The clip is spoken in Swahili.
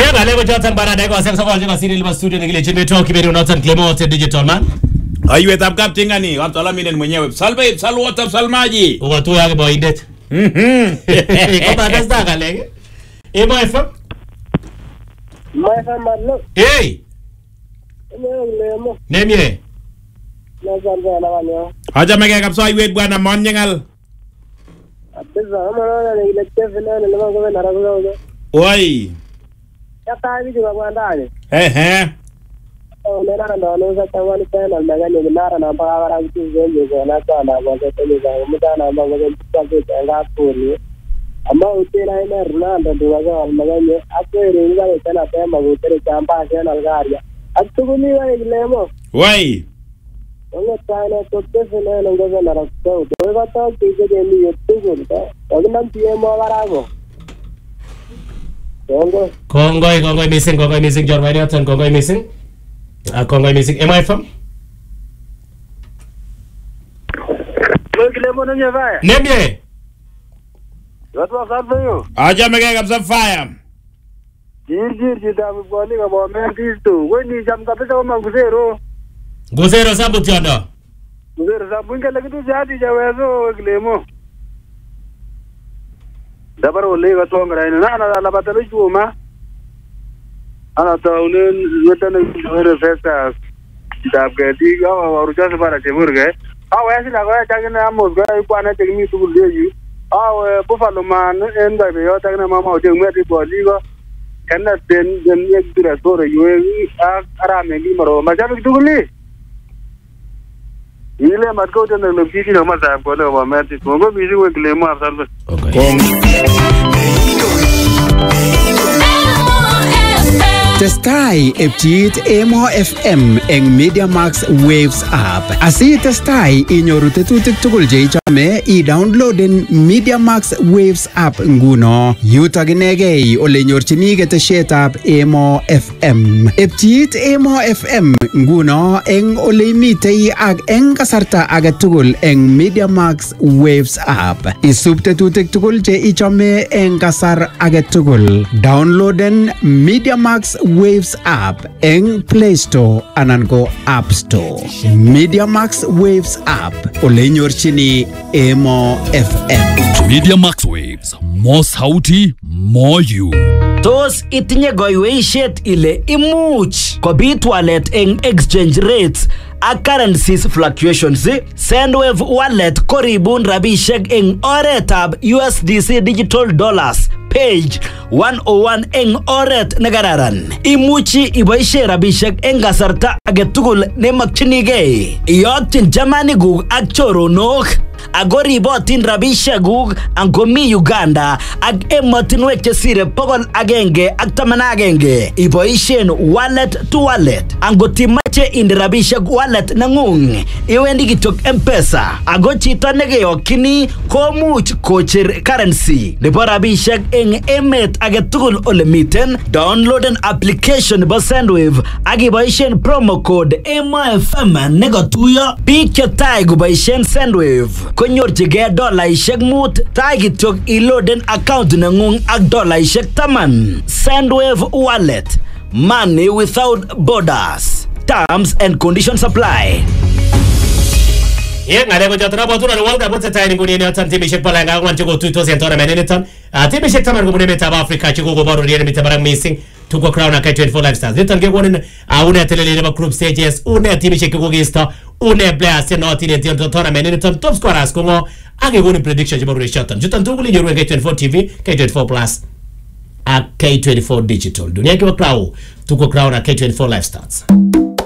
Yeah, I never thought about that. I was going to see the studio in the talk about not Clement digital man. Are you at up captain ani? What all mean mwenyewe. Salve, salwata salmaji. Watu ya boy det. Kota dasda kalenge. Emo FM. My family. Hey. Nemye. Aja mege kapsa iwet bwana monyengal. Oi. Why? Kongoi missing John Wayneton kongoi missing. Kongoi missing MFM. Nemye. Aja mege kapsa fire. Gusero sabu tiondo. Gusero sabu inga lagi tu jadi jawazo glemo. Dabar oleh katong rain na la batalo chuma. Ana taunen wetan ngere festa. Dab ke diga oruja se para chemur ge. Aw esi la ga tagna amos ga ikwana tegmi tu leju. Aw buffalo man enda be yo tagna mama o tegmi ati boligo. Kanna den ek dura sore yo ara me li maro majabe tuguli. Ile matko tena lopiti na masa ko le wa mati ko go bizi we glemo after Testai epchit Emo FM eng Media Max Waves app. Asi testai inyoru tetutik tugul je ichame i-downloaden Media Max Waves app nguno. Yutok inegei ole nyorchini ketesietab Emo FM. Epchit Emo FM nguno eng ole imitei ak eng kasarta age tugul eng Media Max Waves app. Isub tetutik tugul je ichame eng kasar age tugul. Downloaden Media Max Waves app eng Play Store anan go App Store. Media Max Waves app ole nyorchini Emo FM. Media Max Waves, more sauti, more you. Tos itinye goiweishet ile imuch kobit walet eng exchange rates a currencies fluctuations. Sendwave wallet koribun rabishek eng oretab USDC digital dollars page 101 eng oret negararan. Imuchi iboishe rabishek eng kasarta agetugul nemakchinigei. Iyokchin chamanikuk ak choronok. Ako ribotin rabishek guk angomi Uganda ak emotinwek chesire 111. Iboishen wallet to wallet. Angotimache inde rabishek wallet nengung iwendi kitok M-Pesa. Ako chito nekeyokini komuch kocher currency nebo rabishek eng emet agetugul ole miten. Downloaden application nebo Sendwave ak iboishen promo code MFM negotuyo. Biik chetai kuboishen Sendwave konyorchigei $5 tai kityok iloaden account nengung ak $10. Sendwave wallet, money without borders. Terms and conditions apply. Yeah, ngale ko jatra botuna no wanga botsa tayini nguni ne tan tibi shek palanga ngwan go tuito sentora menene tan tibi shek tamar ko meta Africa chiko go baro riene meta barang missing to go crown ak 24 lifestyles litan ge wonen una telele ba group stages una tibi shek go gista una player se no tine sentora menene tan top scorers ko ngo age goni prediction je baro shatan jutan tuguli nyoru K24 TV K24 Plus ak K24 Digital dunia ke crown to go crown ak K24 lifestyles.